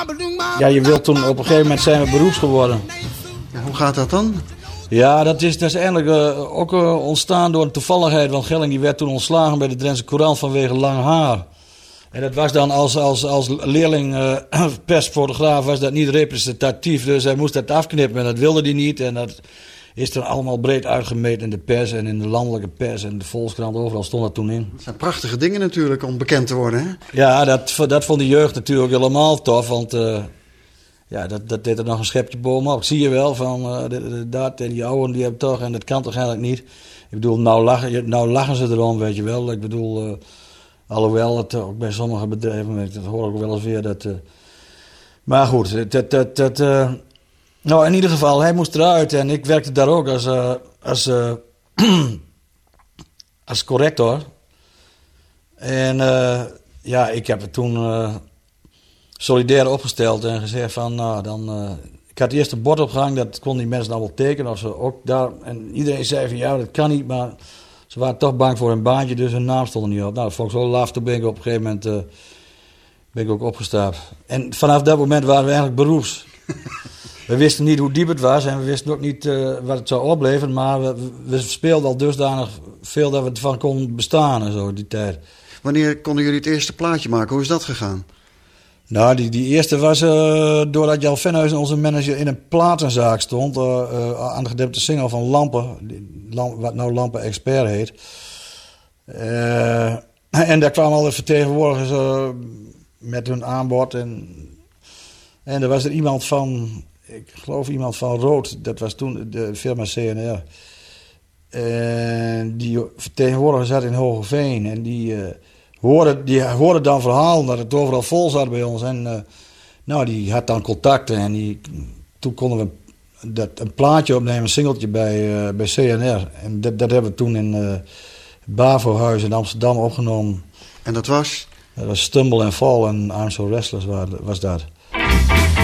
Ja, je wilt toen op een gegeven moment zijn we beroeps geworden. Ja, hoe gaat dat dan? Ja, dat is eigenlijk ook ontstaan door een toevalligheid. Want Gelling die werd toen ontslagen bij de Drentse Courant vanwege lang haar. En dat was dan als leerling persfotograaf was dat niet representatief. Dus hij moest dat afknippen en dat wilde hij niet. En dat is dan allemaal breed uitgemeten in de pers en in de landelijke pers en de Volkskrant. Overal stond dat toen in. Dat zijn prachtige dingen natuurlijk om bekend te worden, hè? Ja, dat vond de jeugd natuurlijk helemaal tof. Want ja, dat deed er nog een schepje bovenop. Zie je wel van dat en die ouden die hebben toch en dat kan toch eigenlijk niet. Ik bedoel, nou lachen ze erom, weet je wel. Ik bedoel, alhoewel het ook bij sommige bedrijven, dat hoor ik ook wel eens weer. Maar goed, nou in ieder geval, hij moest eruit en ik werkte daar ook als corrector. En ja, ik heb het toen solidair opgesteld en gezegd van, nou dan... ik had eerst een bord opgehangen, dat kon die mensen allemaal tekenen. Of ze ook daar, en iedereen zei van, ja, dat kan niet, maar ze waren toch bang voor hun baantje, dus hun naam stond er niet op. Nou, dat vond ik zo laf, toen ben ik op een gegeven moment ben ik ook opgestapt. En vanaf dat moment waren we eigenlijk beroeps. We wisten niet hoe diep het was en we wisten ook niet wat het zou opleveren, maar we speelden al dusdanig veel dat we ervan konden bestaan en zo, die tijd. Wanneer konden jullie het eerste plaatje maken? Hoe is dat gegaan? Nou, die eerste was doordat Jan Venhuizen, onze manager, in een platenzaak stond. Aan de gedempte single van Lampen, wat nou Lampen Expert heet. En daar kwamen alle vertegenwoordigers met hun aanbod. En er was er iemand van, ik geloof iemand van Rood, dat was toen de firma CNR. En die vertegenwoordiger zat in Hogeveen en die hoorde dan verhalen dat het overal vol zat bij ons. En nou, die had dan contacten en toen konden we een plaatje opnemen, een singeltje bij CNR. En dat hebben we toen in Bavohuis in Amsterdam opgenomen. En dat was? Dat was Stumble and Fall en I'm So Restless was dat.